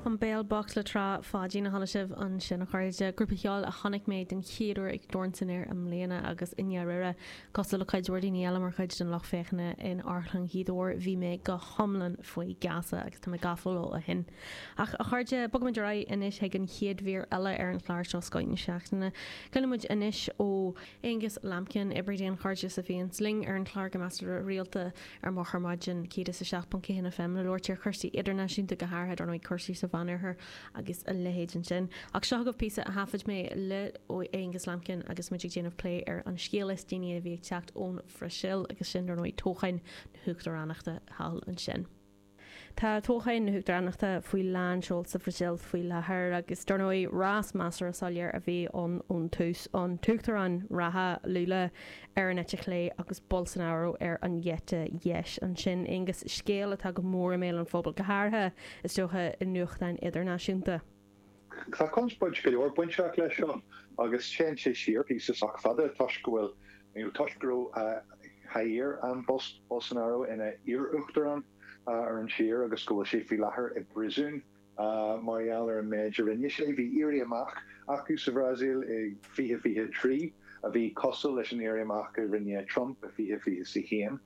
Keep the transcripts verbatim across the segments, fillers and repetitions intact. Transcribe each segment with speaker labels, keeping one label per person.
Speaker 1: chun béal box le tra fádí na hanasibh an sin chuide grúpa cheáil a chonig méid den chéadú ag dorntainir am léana agus inhearire cos le chuidúirí eile mar chuid den lech féchna in áthlan hídóir bhí mé go thomlan faoi gasa agus tá gafaló a hin. Ach a chuide bogman de ra inis ag an chéad bhír eile ar an chláir seo scoin seachtainna. Gannimid inis ó Angus Lampkin ibridéon chuide sa bhíon sling ar an chláir go meastar rialta ar mar chumaidin céad sa seachpan céhanna femna Lordtíar chuirsaí idirnáisiúnta go háirhead an chuirsaí sa bhanarthair agus a lehéidir sin. Ach seo go písa a hafid mé le ó Angus Lampkin agus muidir déanamh play ar an scéalas daine a bhí teacht ón freisil agus sin ar nóid tóchain na thuachtaránachta hall an sin. Tá tóchain na thuachtaránachta faoi lán seol sa freisil faoi lethir agus dornóid rás meastar a sáilear a bhí ón ón tús an tuachtarán ratha lula ar an ete lé agus Bolsonaro ar an dhéite dhéis an sin Angus scéal atá go mór mé an fphobal go háirthe is tucha in nuachtain idirnáisiúnta.
Speaker 2: Tá conspóid go leor buinteach lei seo agus sé sé siar pí ach fada tuis go bhfuil you tuisgrú haír an Bolsonaro ina iarúachtarán ar an siar agus go bhfuil sé fi láthair i brisún mariaal ar an méid rinne sé bhí irí amach acu sa Brazil ag fihe fihe trí a bhí costal leis an irí amach a rinne Trump a fihe fihe sa chéan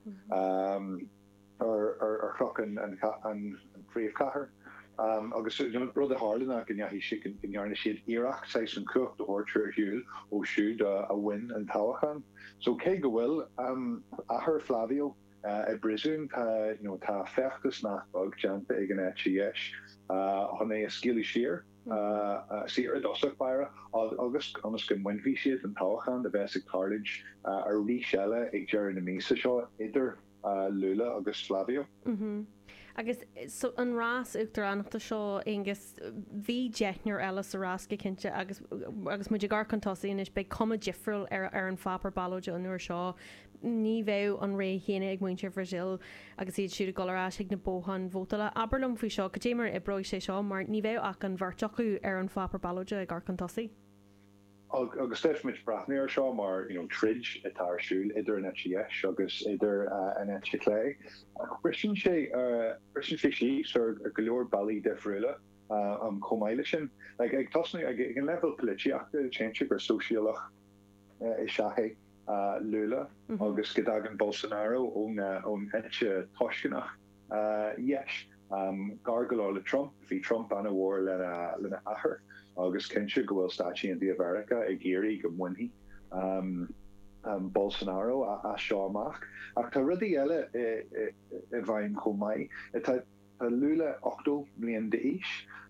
Speaker 2: ar chroch an príomh chathair. Um, agus rud a hálanna gin hí si ginarna siad Iraq sé an cucht de orchir hiúil ó siúd a win an táhachan. So cé go bhfuil um, ahar Flavio uh, e brisún tá you know, tá fechtas nachbog janta ag an éis honna a skilli siar si ar dosach bara agus agus gon winhí siad an táhachan de bheith college uh, ar rí seile ag dear na mísa seo idir uh, Lula agus Flavio.
Speaker 1: Mm-hmm. Agus so an rás uachtar annachta seo Angus bhí deithnear eile sa rás go cinnte agus agus muidir gar contásaí is be cuma difriúil ar ar an fapar ballóide an nuair seo ní bheith an ré chéine ag muintear Brazil agus iad siúd gorás ag na bóhan vótala aberlum faoi seo go dé mar i broid sé seo mar ní bheith ach an bharteachú ar an fapar ballóide ag gar contásaí.
Speaker 2: agus steif mit brathnéir seo mar you know tridge atarsúil idir an éis agus idir an éte lé. Brisin sé brisin sé sí ar go leor bailí defriúile an chomáile sin. Like ag tosna ag an level polítiachta change gur sosiálach i seaché Lula agus go dagan Bolsonaro ón ón éte toscinach. Yes, gargalá le Trump, hí Trump an bhór lena lena ahar. agus kense go bhfuil statí an America ag géirí go muinhí um, um, Bolsonaro a, a seoamach. Ach tá rudí eile i bhain chomai. Tá lula ochtó blion d'éis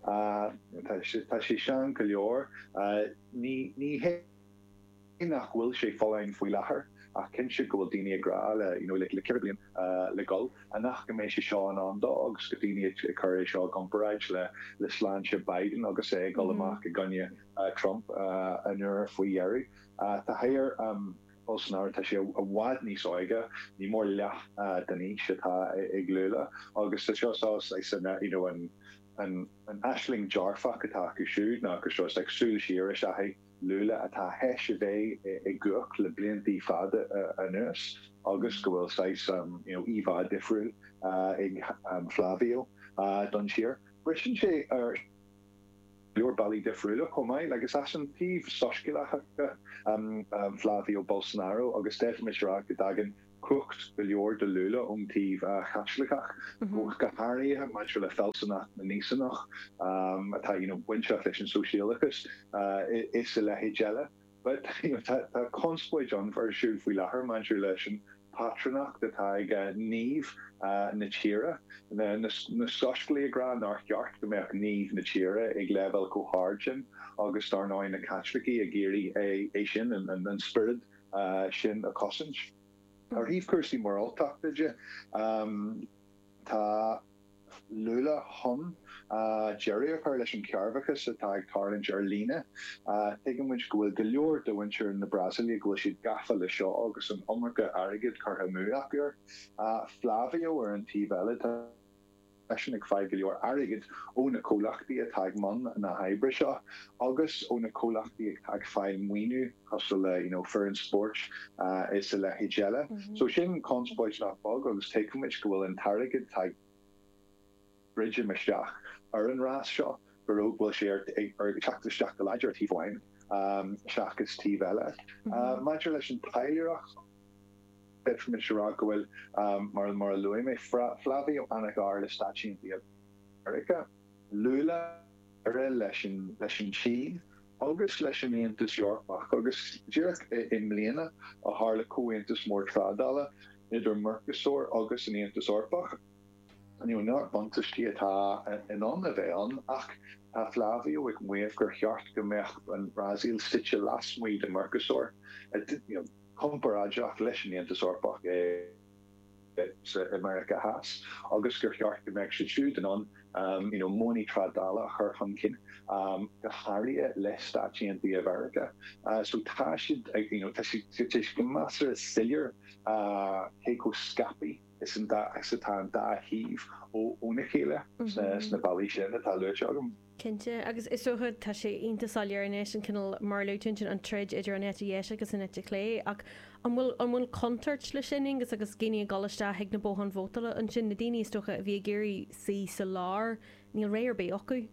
Speaker 2: tá sé sean go leor ní hé nach bhfuil sé fáin faoi láthair ach cinse go bhfuil daine agra le you know le Caribbean le gol a nach go mééis sé seo an an agus go daine chuir seo gomparáid le le sláinte Biden agus é go amach go gonne Trump an nuair faoihearú. Tá héir Bolsonaro tá sé a bhád níos áige ní mór leath daní se tá ag Lula agus tá seoá sanna you know an an an ashling jarfa atá go siúd ná agus seo ag súil siar a se Lula atá heis a bheith i gcuach le bliantí fada a nus agus go bhfuil sais um, you know, Eva difriúil uh, ag um, Flavio uh, don siar. Brisin sé ar leor bailí difriúile chomai, agus as an tíh sosciacha um, um, Flavio Bolsonaro agus Steph Misra go dagan cucht go leor de Lula ón tíh uh, chaslachach go gohairíthe mai le felsanach na nísanach um, atá you know, buinteach leis an sosiálachas uh, is a lehéile. But you know, tá conspóid an bhar siú faoi láthair man leis an patronach de tá ag níomh na tíre na sosclaí gra nachheart go meach níomh na tíre ag level go hájin agus tar náin na catlaí a géirí é sin an spirit sin a cosint. Ar híomhcursí moráltaachtaide tá Lula hon Jerry a chuir leis an cearbhachas atá ag tarlinn ar líne tuigeann muid go bhfuil go leor do winter na Brasilia go bhfuil siad gafa le seo agus an iomarca airgid chutha múachar Flavio ar an tíh eile leis ag feidh go leor airgid ó na cólachtaí atá ag man na habre seo agus ó na cólachtaí ag feidh muoinú costal le you know fear an sport is a lehéile. So sin conspóid nach bog agus tuigeann muid go bhfuil an targid tá bridge meisteach ar an rás seo beroep share er teach de leiger tiefwein Shakas T Vella Ma leis Tylerach min gohfuil mar mar lu mé Flavio Anagar le statue di America Lula er leichen leichen chi agus leichen intus Yorkbach agus Dirk in Mlena a harle kointus mór tradala idir Mercosur agus in intus Orbach an you not bantí atá in an bhean ach a Flavio ik muef gur cheart gomech an Brazil stitche lasmuid de Mercosur you know Comparajach leis intus Orbach America has agus gur cheart gomech siú den an um, you know, Moni Tradala, her hunkin, um, the Harriet less statue in the America. Uh, so Tashid, you know, Tashid Master Sillier, uh, Keiko Scapi, isn't that Exatan da heave, O Unikila, Snabalisha, and Taluchagum.
Speaker 1: Kinte agus is socha tá sé ionta sáilearnéis an cinál mar leúinte an treid idir an neta agus in neta lé ach an bhfuil an bhfuil contart le sin agus agus géine galiste heag na bóhan bhótala an sin na daine stocha bhí géirí sí sa lár níl réir bé acu.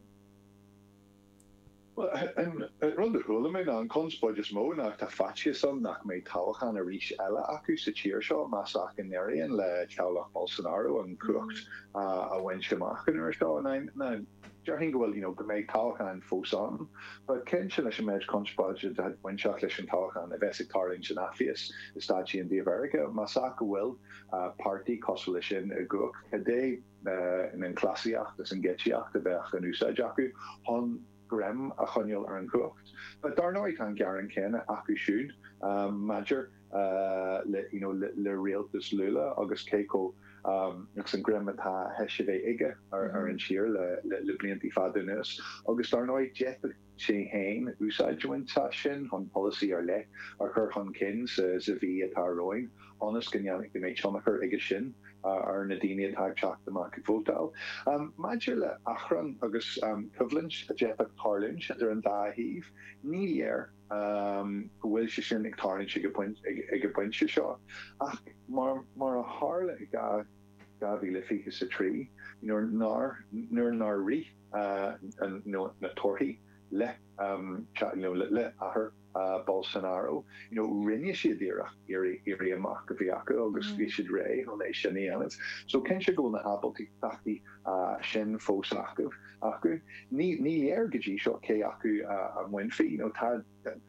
Speaker 2: run de hole me an konspodjes mo nach ta fatje son nach me tauchan a rich ella aku sa cheershaw masak in Arian le Chalach Bolsonaro an cooked a wenche machen or so and I Jarring well, you know, go make tauchan fosan, but Kenshin as a med konspodje that when Chaklish and tauchan a vesic tarling Janafius is stachi in the America Masaka will party coalition a gook a day in en klassiach das en getjiach de berg en usa jaku on grem a chonil ar an cooked. But dar no kan garan ken aku should um major uh le you know le, le realtus lula August Keiko um an grem ha hesive ige ar ar an sheer le le blianti fadunus August dar no jet sé hain úsáid join tashin on policy ar le ar her hon kins ze vi at our roin honest ganyanik de me chomacher ige sin ar nadine tag chat de market votal um major achran agus um covenant a jet parlin there and da heave ni year um will she sin tarn she point ige point she shot ach mar mar a harle ga gavi le fi a tree you know nar nur nar ri uh and no na torhi le um you know le le her uh Bolsonaro you know rinne she dira iri iri makaviaka agus vi should ray on a shani so ken she go na apple takti uh shin fo saku aku ni ni ergaji shot ke aku uh when fi you know tad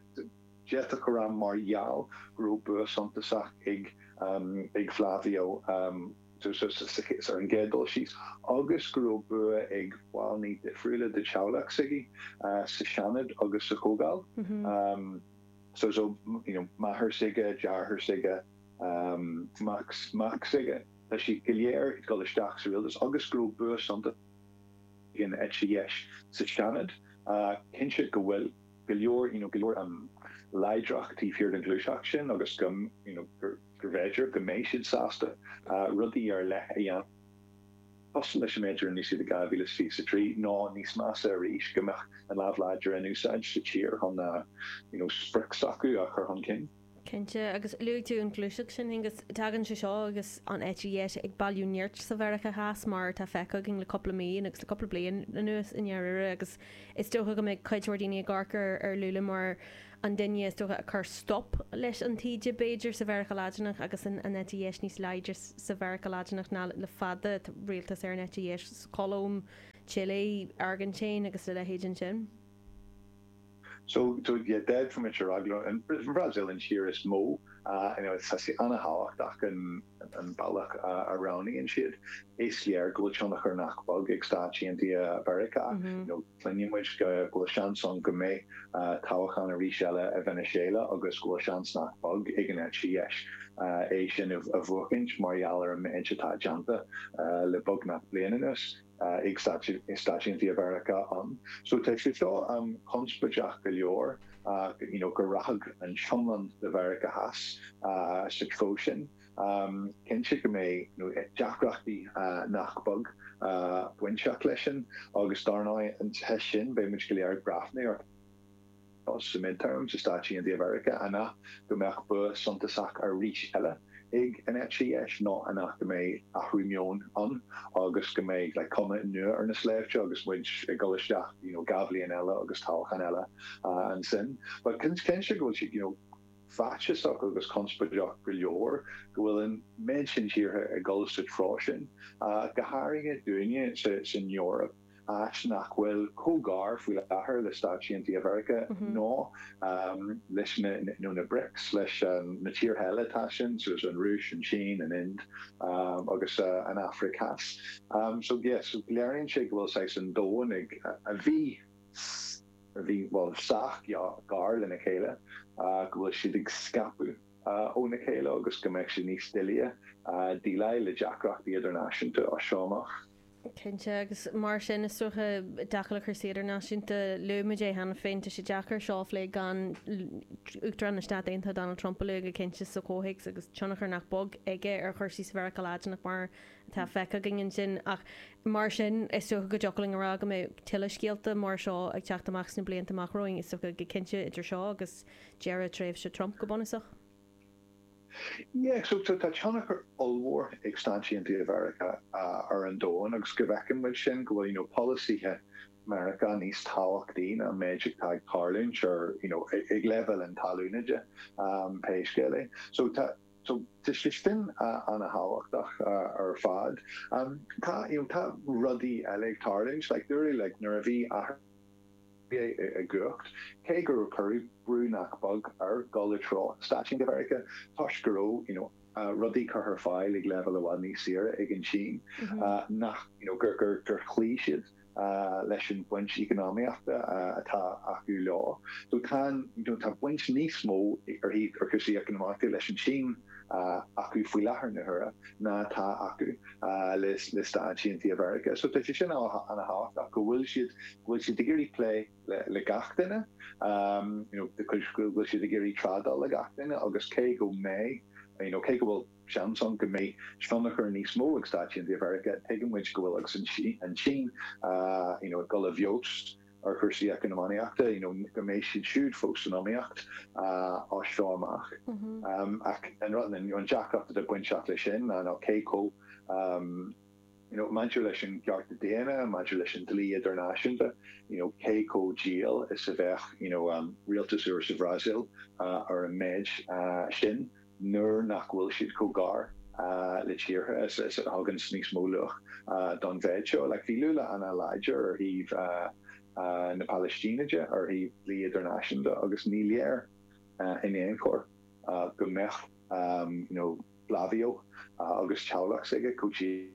Speaker 2: jetta karam marial group santa sak ig um ig Flavio um so so so en gedel she's August group ig while need the frule de Chalach sigi uh Shanad August Kogal um so so you know ma her siga jar her siga um max max siga that she gilier it's got the stacks real this August group something in etchiesh Shanad uh kinship go well gilior you know gilior um Lydrach tí fear an gluúseachsin agus gom you know gurvéidir goméisiid sásta rudí ar le an Pas leis méidir an níos de gavílas fi sa trí ná níos más a ríis gomach an láhláidir an úsáid sa tír hon you know spricsacu a chur hon cin.
Speaker 1: Kente agus luú an gluúiseach sin agus tagan se seo agus an éis ag bailúneart sa bheracha háas mar tá fecha gin le coppla mí agus le coppla blion na nuas inhearire agus is stocha go méid caiidúirdaine garcar ar lula mar an duine is stocha a chur stop leis an tiide Beiidir sa bheracha láideach agus an éis níos leidir sa bheracha láideach ná le fada rialtas ar an éis Colm, Chile, Argentin agus le héidir sin.
Speaker 2: So to get dead from it and Brazil and sheer is mo uh you know it's sassy Anna Hawk and and Balak uh around and shit A C R go on the Hernak bug extachi in the America you know plenty which go chance on game uh Tawachan Rishella Venezuela August go chance nak bug ignachi yesh uh Asian of of working Mariala and Manchata Janta uh le bug not leninus Uh, ag staching the America on so te um conspajach galior uh you know garag and chumland the America has uh situation um ken me you know jackrachty uh nachbug uh winchaklishin August Darnoi and heshin by much galiar grafne or also midterms staching in the America anna go mach bu santa sak a reach ella ag an etchiesh ná anach go mé ahrúmion an agus go mé like komme nu ar na sléifte agus muid ag goisteach you know gabli an ella agus talchan ella uh, an sin but ken ken se go you know fatje sak agus konspedach goor gohfuil mention hier a goiste trosin uh, geharinge dunje in Europe as nachhfuil cogar fu ahar le Statue in America mm-hmm. no um, leis no na bricks leis um, na tír helle tasin so an Rúis an Chin an Ind um, agus uh, an Africas um, so yes so léironn sé gohfuil seis an dónig a bhí a bhí well sach ja gar le na chéile uh, gohfuil siad ag scapu uh, ó na chéile agus go meid sin níos stilia uh, dílai le Jackreacht idirnáisiúnta á seomach.
Speaker 1: Cinnte agus mar sin is sucha dacha chusaí idirnáisiúnta lumaidé hena féinta sé Jackar seáf le gan Uachtar na Stádaonta Donald Trump le go cinnte sa cóhaigs agus tunachar nach bog ige ar chuirsí sa bhar láideach mar tá fecha gin sin ach mar sin is sucha go jocaling ará go mé tiile scialta mar seo ag teachtamach na blianta amach roing is sucha go cinnte idir seo agus dearad tréimh se Trump go bonasach.
Speaker 2: Yeah, so to Tachanaker Ulwar extension to America uh, are in Dawn, agus Gaveckin with Shin, go, you know, policy here, America and East Hawk Dean and Magic Tag Carlinch or, you know, a level in Talunage, um, Paishgilly. So ta so Tishlistin uh, on a Hawk uh, or Fad, um, ta, you know, ta ruddy Alec Carlinch, like they're really like Nervi, a gucht kegur curry brunach bug ar golitro staching America toshgaro you know uh, ruddy car her file ig level of one sira ig in sheen uh nach you know gur gur gur cliched uh lesson wench economy after uh ta acu law so can you don't have wench ni small or he or kusi economic lesson sheen uh acu fuilahar na hura na ta acu uh list list in the America so that you know on a half acu will she will she digiri play le gachtine um you know the school will she digiri trada le gachtine agus ke go may you know ke will Samsung go me stronger ní smó statue in the America taking which go and she and Sheen uh you know go of yost or chusaí economiachta, you know, go méid siad siúd fógsanóíocht á seomach. And rather than an Jackreacht a buinseach lei sin an á céco, you know, maidir leis an ceart déana, maidir leis an dlí idirnáisiúnta, you know, céco díal is a bheith, you know, um, rialtas úr sa Brazil uh, ar an méid uh, sin, nuair nach bhfuil siad cógar uh, le tíortha is is hagan sníos móluach uh, don bheid seo, like bhí lula an Elijah or híh uh, Uh, na Palestinaide ar hí lí idirnáisiúnta agus ní léir uh, in éoncóir uh, go mech um, you know, blavio uh, agus teach sige coachí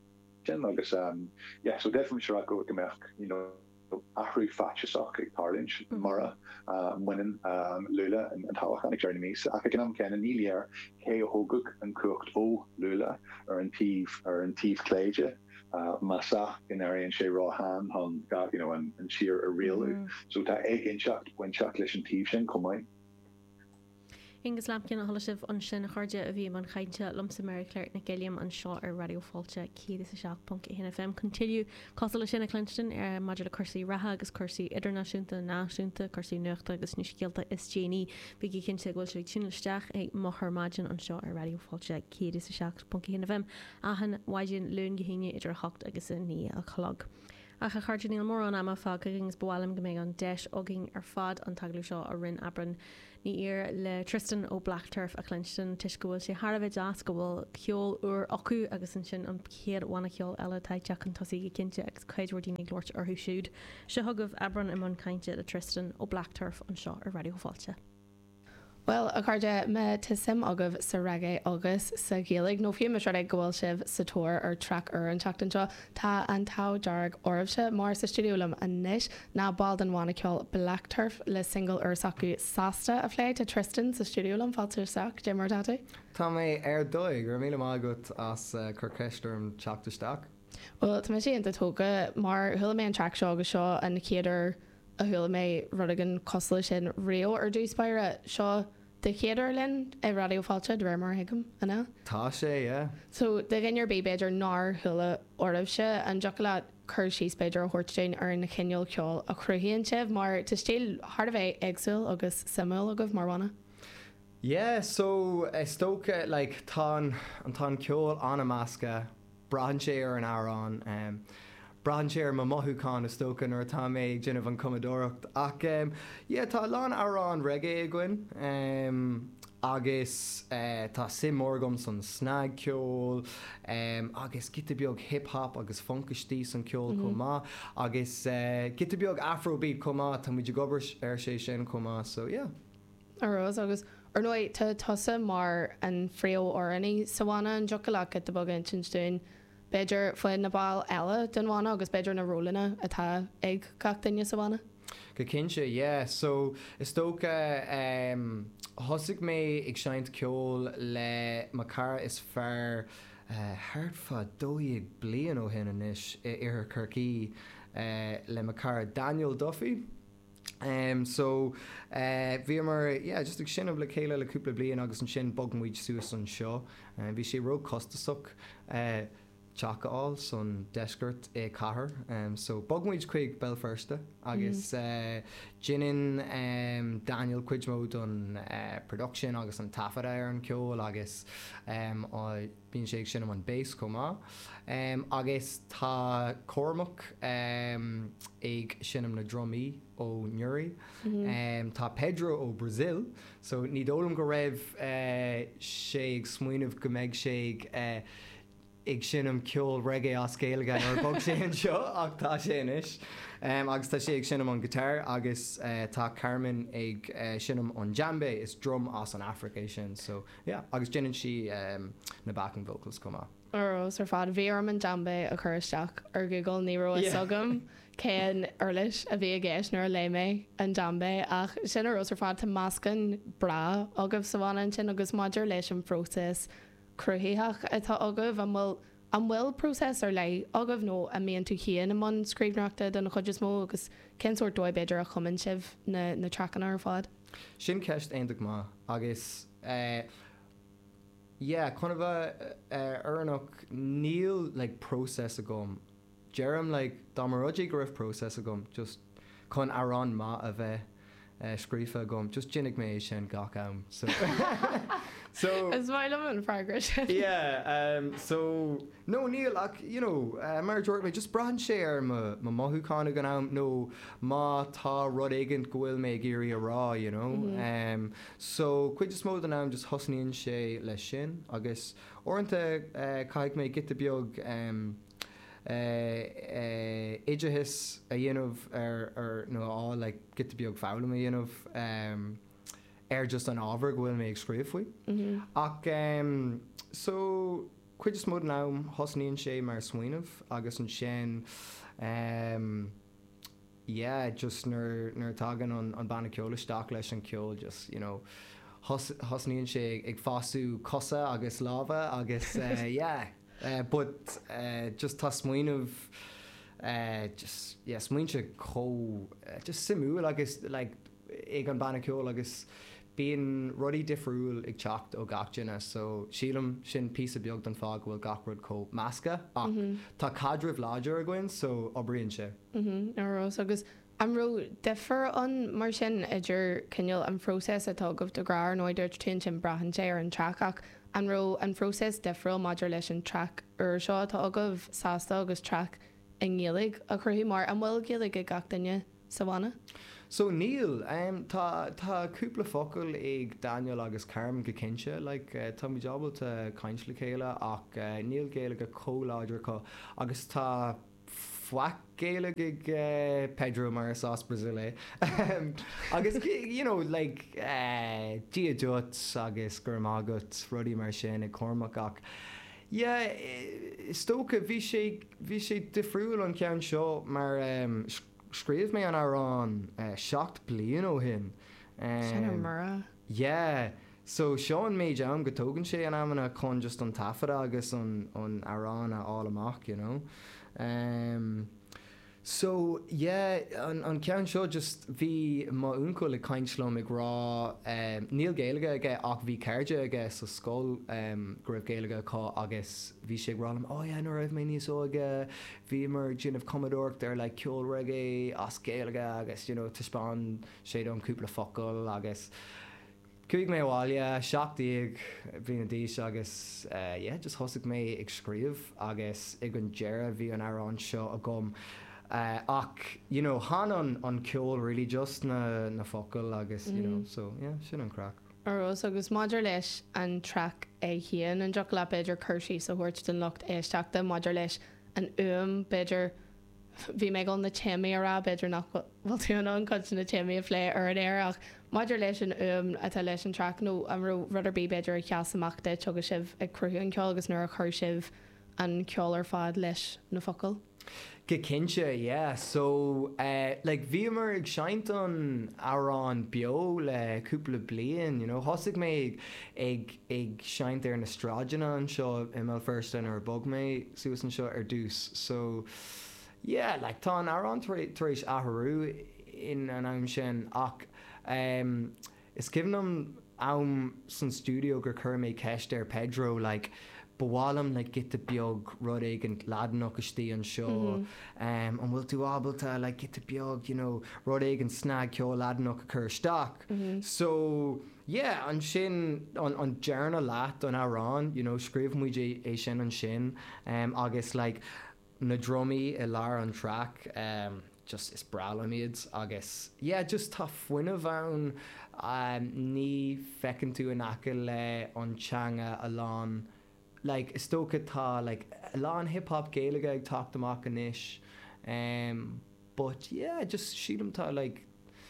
Speaker 2: agus um, yeah, so definitely sure go go mech you know ahrú fatseach ag tarlinch mara uh, muinen um, lula an táchannig journey mis a gan ken an ní léir cé hógug an cuacht ó lula ar an tíh ar an tíh cléide Uh, masa in area and she raw ham hung got you know and, and sheer a real mm-hmm. so that egg in shot when chocolate and tea shin come on
Speaker 1: Ingus lampcin a thola sibh an sin chuirde a bhí an chainte lumsa Mary Claire na Gilliam an seo ar radioáilte cíad is a seach punt i H F M continue cosla sin a Clinton ar maidir le cursaí ratha agus cursaí idirnáisiúnta náisiúnta cursaí nuachta agus níoscialta is Janie bigí cinnte ghfuil sé túnaisteach ag mothar maidin an seo ar radioáilte cíad is a seach punt i H F M ahan waidin lún gohíine idir hocht agus in ní a chlog. A cha chardiníil mór an ama fá gings bhálam go méid an deis óging ar fad an taglaú seo a rinn abran ní ar le Tristan ó Black Turf a Clinton tuis go bhfuil sé Harbheith as go bhfuil ceol uair acu agus an sin an céad bhana ceol eile taiteach an tosaí cinnte agus chuidhúirdaí glóirt orthú siúd se thugah abran im an cainte le Tristan ó Black Turf an seo ar radioáilte.
Speaker 3: Well a chuide me tisim agah sa reggae agus sa géalaigh nó fiú me ag gohfuil sibh sa tóir ar track ar an teachtanseo tá an tá dearg ormhse mar sa studiolam a níis ná bald an bhána ceol Black Turf le single ar sacu sásta a phléid a Tristan sa studiolam fáiltear sac dé mar dáta?
Speaker 4: Tá mé ar dóig gur míle mágat as chuceistem teachtasteach.
Speaker 3: Well tá mé sé anta tóga mar thula mé an track seo agus seo an céidir a thula mé rudagan cosla sin réo ar dúspáire seo de chéidir linn a radioáilte d mar hiigem anna?
Speaker 4: Tá sé, yeah.
Speaker 3: So de gin ar bébéidir ná thula ormhse an jola chur síos beidir a thuirtein ar na cinneol ceol a chruthíonn sibh mar tá stíl hard a bheith agsúil agus simú agah marhana.
Speaker 4: Yeah, so uh, stoke like tan an tan ceol anna masca branchéir ar an árán um, branchéir má mothúán is stocan ar tá méid ginmh an Commodóracht ach um, yeah, tá lán árán reggae gin um, agus uh, tá simórgam san snag ceol um, agus gite beag hip-hop agus funkistí san ceol mm-hmm. comá agus uh, gite beag afrobeat comá tá muidir gobar ar sé sin comá so yeah.
Speaker 3: Arrós agus ar nó tá tosa mar an frio orraní sahána an jocolach at bag an tinstún beidir foiin na báil eile donhána agus beidir na rólanna atá ag gach daine sahána?
Speaker 4: Go cinse, yeah, so is tóca um, thosaigh mé ag seint ceol le má cara is fearr uh, thart fa dóigh blian ó hin inis ar Kirkí uh, le má cara Daniel Duffy. Um, so bhí uh, mar yeah, just ag sin le chéile le cúpla blian agus an sin boganmhuid suas an seo. Uh, bhí sé ro costasach uh, teachaáil son deisgurt é cathair. Um, so boganmhuid chuig Belfirsta agus mm. uh, ginin um, Daniel Cuidmo don uh, production agus an tafada ar an ceol agus um, bíonn sé ag sin an bass comá. Um, agus tá Cormac um, ag sinam na drumí ó Newry. Mm-hmm. Um, tá Pedro ó Brazil, so ní dólam go raibh uh, sé ag smuoinmh go méid sé ag uh, ag sinam ceol reggae á scéalaga ar bog sé an seo ach tá sé inis. Um, agus tá sé ag sinam an gitar agus uh, tá Carmen ag uh, sinam an djembe is drum as an Africa sin. So yeah, agus jinan si um, na backing vocals comá.
Speaker 3: Arrós ar fad bhíarm an djembe a chuiristeach ar Google ní ro sogam céan arlis a bhí a ggéis nuair le mé an djembe ach sin arrós ar fad tá máscan bra agah sahána sin agus maidir leis an prótas cruthítheach atá agah an bhfuil an bhfuil prósas ar lei agah nó a míon tú chéan am an scríbneachta don chuid is mó agus cinúir dóid beidir a chumann sibh na, na trachan ar fad.
Speaker 4: Sin ceist aonach má agus uh, yeah, chun bheith uh, arnach níl like, prósas a gom. Jerem like, dá mar rudaí go raibh prósas a gom, just chun arán má a bheith uh, scrífa gom, just ginnig mé sin gach am. So, so
Speaker 3: is bhaile an progress.
Speaker 4: Yeah, um, so no níl ach, you know, uh, mar George me just brand sé ar ma ma mothúcána gan am nó má tá rud éigent gohfuil mé géirí a rá, you know. Mm-hmm. Um, so chuid is mód an am just hosníonn sé le sin agus orintanta uh, caiig mé gite beag um, uh, uh, idehis a dhéanamh ar ar nó á like gite beag fála a dhéanamh um, ar just an ábhar gohfuil mé ag scríomh faoi. Ach um, so chuid is mód nám hosníonn sé mar smaoinemh agus an sin um, yeah, just nar nar tagan an an banna ceola isteach leis an ceol just, you know, hos hosníonn sé ag fáú cosa agus láva agus uh, yeah, uh, but uh, just tá smaoinemh uh, just yeah, smaointe có uh, just simú agus like ag an banna ceol agus bíon rudí difriúil ag teacht ó gachtainna, so sílam sin pí a beag don fág bhfuil gachrod có másca ach mm-hmm. tá cadrih láidir a gin so obaíonn sé.
Speaker 3: Mhm, arrós agus amró defer an mar sin idir cinneal an prósas atá goh do grár nóidir tún sin brahan sé ar an track ach anró an prósas defriúil maidir leis an track ar seo tá agah sásta agus track in ggéalaigh a chuirtí mar an bhfuil ggéalaigh ag gachtainne sa bhaina?
Speaker 4: So Neil, um, tá tá cúpla focail ag Daniel agus Carmen go cinse, like uh, tá mí jobal tá caint le chéile ach uh, Neil Gaeilge go cóláidir có agus tá fuac Gaeilge ag uh, Pedro Marisas Brazil. um, agus you know like uh, dia dut agus gur mágat rudí mar sin ag Cormac ach. Yeah, stocha bhí sé bhí sé difriúil an ceann seo mar um, scríomh mé an árán uh, seacht bliain ó hin.
Speaker 3: Sin mara?
Speaker 4: Yeah, so seán méid am go tógann sé an amna chun just an tafada agus an an árán a all amach, you know. Um, so yeah, an, an ceann seo just bhí má úncail le cainslóm ag rá um, Níl Gaeilge aige ach bhí cairde aige sa scóil um, go raibh Gaeilge cá agus bhí sé rálam ó yeah, nó raibh mé níos óige bhí mar ginmh Commodóracht ar le ceol reggae as Gaeilge agus you know, tuispáin sé don cúpla focail agus Cuig mé bháile seachtaí ag bhí na díos agus yeah, just thosaigh mé ag scríomh agus ag an deire bhí an árán seo a gom. Uh, ach, you know, han an, an ceol really just na, na focail agus, mm. you know, so, yeah, sin an crack.
Speaker 3: Arrós agus maidir leis an track é hían an joc le beidir chuirsí sa thuirt den locht éisteachta maidir leis an um beidir bhí mé gan na téimi ará beidir nach bhil tú an cad na téimi a phlé ar an air ach maidir leis an um atá leis an track nó am rudidir bí beidir a cheasamach de tuga sibh ag cruthú an ceol agus nuair a chuir sibh an ceol ar fad leis na focail.
Speaker 4: Ge kinse, yeah. So, uh, like, bhí mar ag seint an árán bio le cúpla bliain, you know, thosaigh mé ag ag seint ar na stráidena an seo imil firstin ar bog mé suas an seo ar dús. So, yeah, like, tá an árán tar éis athrú in an am sin ach um, is cinnam am san studio gur chur mé ceist ar Pedro, like, bhálam le git a beag rud ag an ladanach istí an seo um, an bhfuil tú ábalta le git a beag, you know, rud ag an snag ceol ladanach a chur staach. So, yeah, an sin, an, an dearna leat an árán, you know, scríomh muid é sin an sin, um, agus, like, na drumí i lár an track, um, just is bralamid agus, yeah, just tá fuinne bhain um, ní fecinn tú an aca le an teanga a lán. Like, is tócha tá, like, a lá an hip-hop Gaeilge ag tacht amach inis. Um, but, yeah, just sílam tá, like,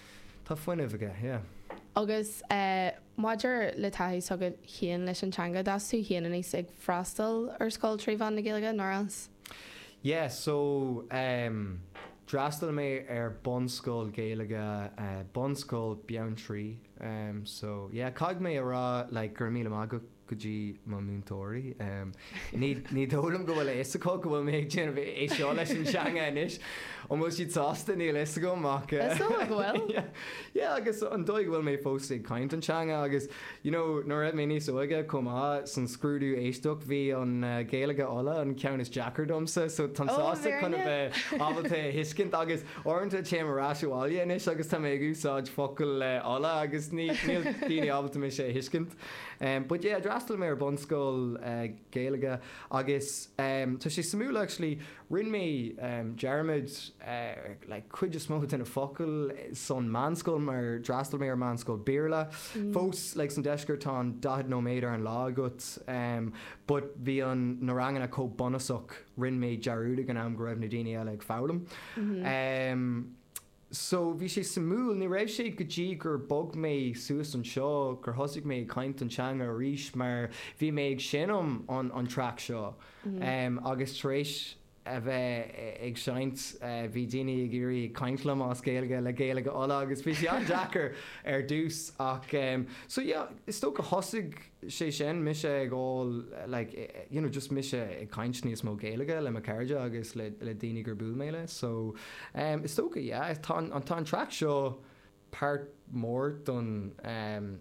Speaker 4: tá fuinne bhaige, yeah.
Speaker 3: Agus, uh, maidir le taithí sagad chéan leis an teanga, das tú chéan is ag freastal ar scóil trí bhain na Gaeilge, nár ans?
Speaker 4: Yeah, so, um, drastal mé ar bonscoil Gaeilge, uh, bonscoil bean trí. Um, so, yeah, cag mé ará, like, gur míle mága gotí má múntóirí. Um, ní dólam go bhfuil éasacó go bhfuil méid sin é seo leis an teanga inis. An bhfuil siad sásta ní éasa go amach.
Speaker 3: Is go bhfuil?
Speaker 4: Yeah, agus an dóigh bhfuil mé fósta caint an teanga agus, you know, nó raibh mé níos óige comá san scrúdú éisteach bhí an uh, Gaeilge ola an ceannas Jackar domsa, so tan sásta chun bheith ábalta hiscint agus orintanta témarráisiúáile inis agus tá mé úsáid focail ola agus ní daoine ábalta mé sé hiscint. Um, but yeah, drastal mé ar bonscoil uh, Gaeilge agus um, tá sé samúla actually rin mé um, Jeremid uh, like cuid is smót in a focail son manscoil mar drastal mé ar manscoil Bíorla. Mm. Fós like san deisgur tá dahad nó méid ar an lá agat um, but bhí an na rangan a có bonasach rin mé Jarúda gan am go raibh na daoine eile ag fálam. Mm-hmm. Um, So bhí sé samúil ní raibh sé go dtí gur bog mé suas an seo gur thosaigh mé caint an teanga a ríis mar bhí mé ag sinnom an, an track seo. Mm-hmm. Um, agus tréis a bheith ag seint uh, bhí daoine ag irí caintlam as Gaeilge le Gaeilge ola agus bhí sé an Jackar ar dús ach um, so yeah, is tócha thosaigh sé sin mi sé ag all like, you know, just mi sé ag caint níos mó Gaeilge le Macarja agus le, le daoine gur búil méile. So um, is tócha, yeah, an tá an track seo part mór don um,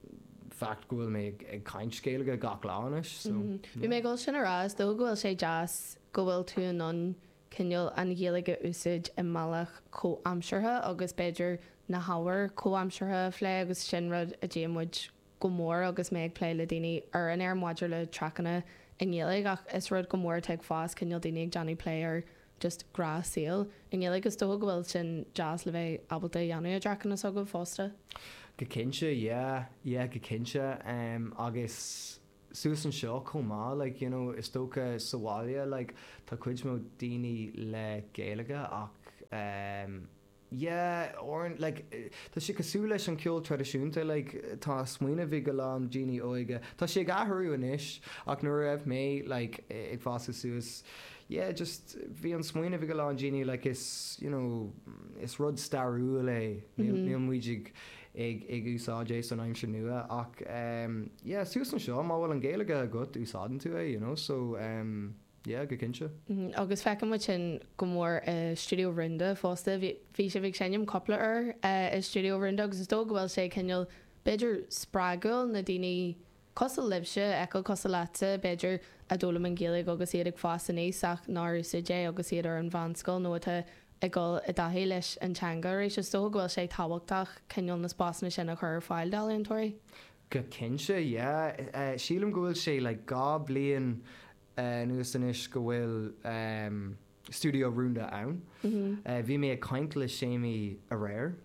Speaker 4: fact gohfuil mé ag caint Gaeilge gach láis. So,
Speaker 3: mm-hmm. Bhí mé gáil sin arás, dó gohfuil sé jazz go bhfuil tú an cinneal an Gaeilge úsáid i mbealach có amseartha agus beidir na hábhar có amseartha phlé agus sin rud a déanmuid go mór agus méid play le daoine ar an air maidir le trachanna in Gaeilge ach is rud go mór teag fás cinneal daoine ag Johnny player just grá síl. In Gaeilge is dó go bhfuil sin jazz le bheith abalta dhéanú a trachanna so go fásta.
Speaker 4: Go cinse, yeah, yeah, go cinse um, agus suas an seo comá, like, you know, is tócha saháile, like, tá cuid mó daoine le Gaeilge ach um, yeah, or like, tá sé cosú leis an ceol tradiisiúnta, like, tá smuoine bhí go lán daoine óige. Tá sé gathrú inis ach nuair raibh mé, like, ag fása suas, yeah, just bhí an smuoine bhí go lán daoine, like, is, you know, is rud starú le, níl muidig ag ag úsáidé san aimse nua ach um, yeah, suas an seo má bhfuil an Gaeilge agat úsáidan tú é, you know, so um, yeah, go cinse.
Speaker 3: Mm, agus fecin mu sin go mór uh, Studio Rinda fásta bhí sé bhíh sénim coppla ar uh, i Studio Rinda agus is dó go bhfuil sé cinneal beidir sprágail na daoine costal libse eco costal láta beidir a dólam an Gaeilge agus iad ag fásta níos ach ná úsáidé agus iad ar an bhanscoil nó atá ag gáil i dtaithí leis an teanga éis is dó go bhfuil sé táhachtach cinneal na spásna sin a chur fáil dálaíontóirí.
Speaker 4: go cinse, yeah. Uh, sílam go bhfuil sé like, gá bliain uh, nuas inis go bhfuil um, studio rúnda ann. Mm-hmm. Uh, bhí mé a caint le séimi a réir.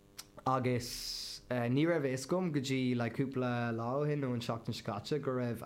Speaker 4: Agus uh, ní raibh iscom go dtí le cúpla láhin nó an seachtain scate go raibh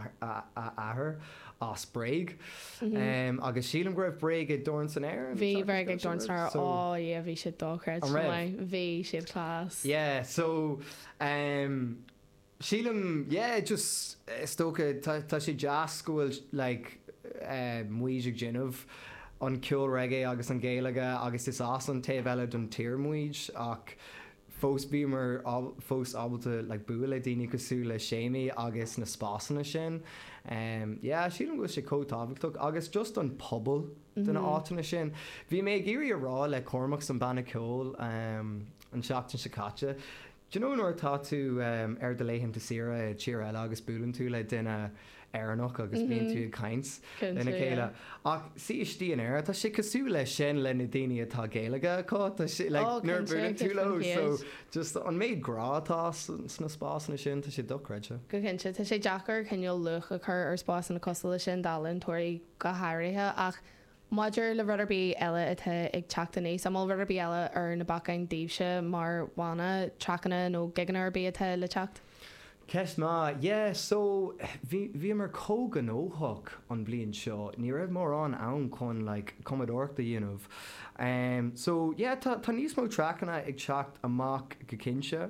Speaker 4: ahar á spréig. Um, agus sílam go raibh breig i dorn san air.
Speaker 3: Bhí bhar ag dorn san air á bhí siad dóchreid bhí siad clás.
Speaker 4: Yeah, so um, sílam, yeah, just stocha tá sé jazz gohfuil like muoide ginmh an ceol reggae agus an géalaga agus is as an taobh eile don tír muoid ach fós bhí mar fós ábalta like, buail le daoine cosú le séimi agus na spásanna sin. Um, yeah, sílam go sé cótábhachtach agus just an pobl duna átainna sin. Bhí mé géirí a rá le Cormac san banna ceol um, an seachtain sicáte. Do you know nuair tá tú um, ar de léhann sira tír eile agus buúlann tú le duine airnach agus bíon tú caints lena chéile. Ach sí istí an air, tá sé cosú le sin le na daine atá géalaga có tá sé le nuair buúlann tú le so just an méid grátá sna spásanna sin tá sé dochreide.
Speaker 3: Go cinse tá sé deachar ceol luch a chur ar spásanna cosla sin dalann tuairí go háirithe ach Maidir le ruderbí eile atá ag teachtaní sam ruderbí eile ar na bacain díobse mar bhána trachanna nó giganar bí atá le teacht.
Speaker 4: Ceist má, yeah, so bhí mar cógan óthach an blion seo, ní raibh mór an ann chun like, Commodore the dhéanamh. Um, so yeah, tá níos mó trachanna ag teacht amach go cinse.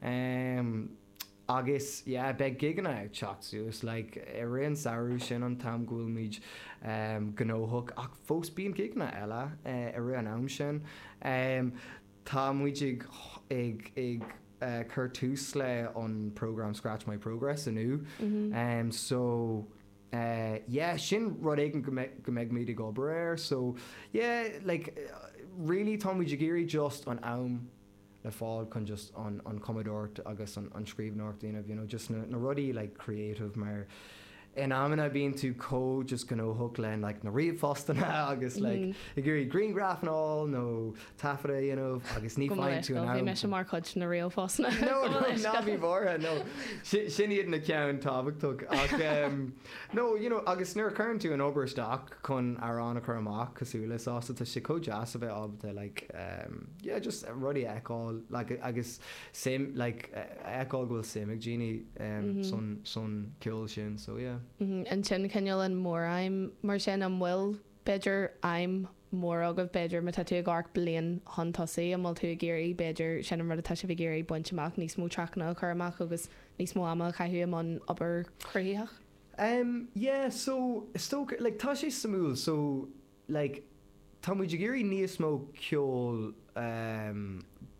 Speaker 4: Um, agus, yeah, beg giganna ag teacht suas, like, ar réon saoú sin an tam gúil míid um, gnóthach ach fós bíon giganna eile uh, ar réon am sin. Um, tá muid ag ag ag Uh, cur tús le an program Scratch My Progress anu. Mm-hmm. Um, so uh, yeah, sin rud éigen go méid míad ag obair air. So yeah, like uh, really tá muid géirí just an am le fáil chun just an, an Commodore agus an, an scríbnach daanamh, you know, just na, na rudí like creative mar in amina bíon tú có just gan óthach len like na riomh fástanna agus like i ggurí green graph and all nó tafada you know agus ní fáin tú an
Speaker 3: bhí me sem mar chuid na riomh fástanna.
Speaker 4: No, no, ná bhí bhórtha, no. Sin iad na ceann tábhachtach ach um, no, you know, agus nuair chuann tú an obairisteach chun arán a chur amach cosúla sásta tá sé có jazz a bheith ábhta like um, yeah, just rudí eáil like agus sim like eáil gohfuil simig Jeannie um, mm-hmm. son son ceol sin, so yeah.
Speaker 3: Mm-hmm. An sin ceol an mór mar sin am bhfuil beidir aim mór agah beidir me tú gách blion hantasaí am tú géirí beidir sin mar tá sé bh géirí buintteach níos mó trachna chuach agus níos mó ama caiú am an obair chruíach.
Speaker 4: Um, yeah, so sto like tá sé samúil, so like tá muid géirí níos mó ceol um,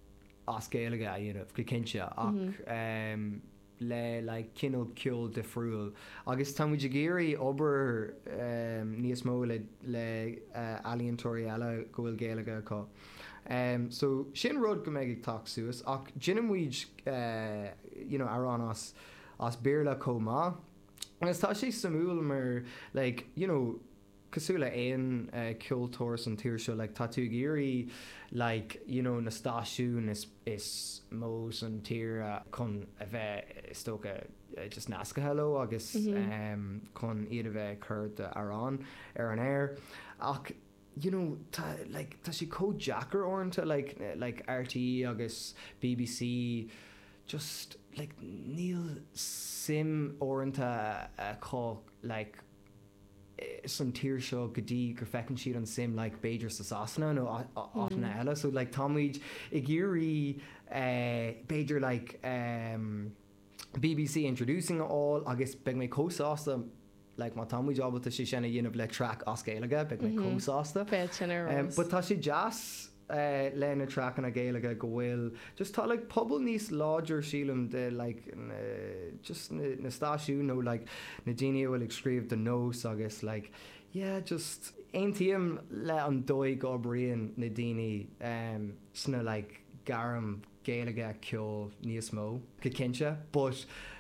Speaker 4: as céalaga a dhéanamh go cinse ach mm-hmm. um, le like cinál ceol de friúil agus tá muid géirí obair um, níos mó le, le uh, alíontóirí eile go bhfuil géalaga có. Um, so sin rud go méid ag teacht suas ach jinnim muid uh, you know, arán as as béarla comá agus tá sé samúil mar like you know cosúla éon uh, ceoltóir an tíir seo like tá tú géirí like you know na stáisiún is is mós an tír uh, chun a bheith stocha uh, just nasca hello agus mm-hmm. um, chun iad a bheith chuirt arán ar an air ach you know tá like tá sé có jackar orintanta like like R T E agus B B C just like níl sim orintanta uh, có like san tír seo go dtí gur fecinn siad an sim like beidir sa sasna nó ána eile, so like támuid i ggéirí uh, beidir like um, B B C introducing all agus beag mé cósásta like má támuid ábalta sé sinna dhéanamh le track as céalaga beag mé cósásta um, but tá sé jazz Uh, le na track na géalaga go bhfuil just tá like pobl níos láidir sílam de like uh, just na, na stáisiú nó like na daine bhfuil ag scríomh den nós agus like yeah just ein tíam le an dóigh go bríon na daine um, sna like garam géalaga ceol níos mó go cinse but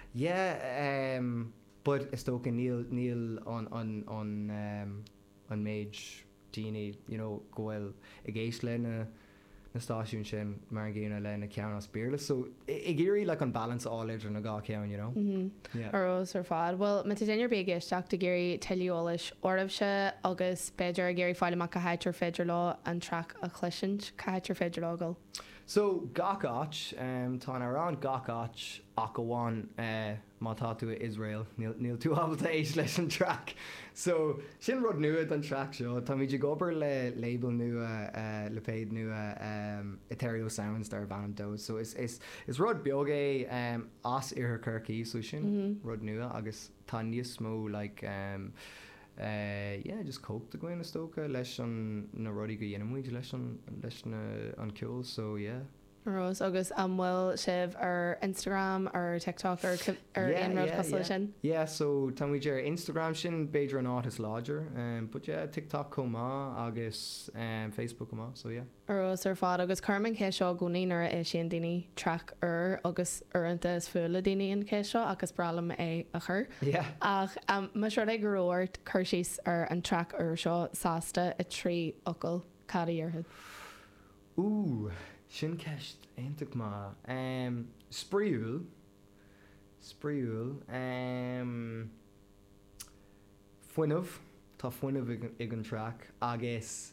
Speaker 4: yeah um, but is tóca níl níl an an an um, an méid daine, you know, gohfuil i ggéis le na na stáisiún sin mar ggéine le na cean as béle, so i géirí le an balance áidir na gá cean, you know.
Speaker 3: Arrós ar fád. Well, me déidir béige teach de géirí teleolais ormhse agus beidir géirí fáile mac a heitir féidir lá an tre a chluint caiitir féidir lágal.
Speaker 4: So gacáit um, tá arán gacáit ach goháin uh, mátá tú Israel níl tú habalta éis leis an track. So sin rud nua an track seo, Tá míidir gobar le label nua uh, le péid nua um, Ethereal Sounds dar bhanam dó. So is, is, is rud beagé um, as ar Kirky, so sin mm-hmm. rud nua agus tá níos smó like um, Uh, yeah, just cope to go in a stoka leis an na ruddy go dhéanamid leis an leis na an ceol, so yeah.
Speaker 3: Rose agus am bhfuil sibh ar Instagram ar TikTok ar ar
Speaker 4: yeah,
Speaker 3: inrod
Speaker 4: yeah,
Speaker 3: cos
Speaker 4: yeah.
Speaker 3: sin.
Speaker 4: Yeah, so tá muid ar Instagram sin beidir an áit is láidir, um, but yeah, TikTok comá agus um, Facebook comá, so yeah.
Speaker 3: Rose ar fád agus Carmen cé seo gúnaí ar é sin daoine track ar agus aranta is fulla daoine an cé seo agus bralam é a chur.
Speaker 4: Yeah.
Speaker 3: Ach um, mu seo ag goróirt chuirsís ar an track ar seo sásta a trí ocail cadíarthe.
Speaker 4: Ooh. Sin ceist aonach má um, spríúil spríúil um, foiinmh tá foiinmh ag an track agus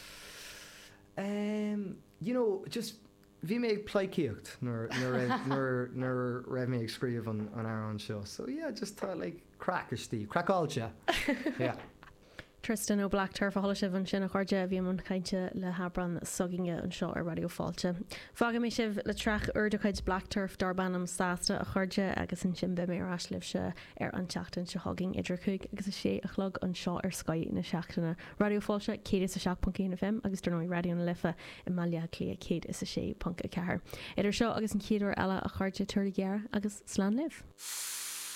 Speaker 4: um, you know just bhí mé ag pleicíocht nar raibh mé ag scríomh an airán seo, so yeah, just tá like crackertí crackáilte. Yeah.
Speaker 1: Tristan ó Black Turf a thola sibh an sin a chuirde bhí man chainte le habran soginge an seo ar radio fáilte. Fága mé sibh le trech ur do chuid Black Turf darbannam sásta a chuirde agus an sin be mé arás libh se ar an teachtain se hogging idir chuig agus is sé a chlog an seo ar Sky na seachtainna. Radio fáilte cé is a seach punt cé F M agus dúir radio na lifa i maiile clé cé is a sé punt a cethir. Idir seo agus an céadú eile a chuirde tuair gear agus slán libh.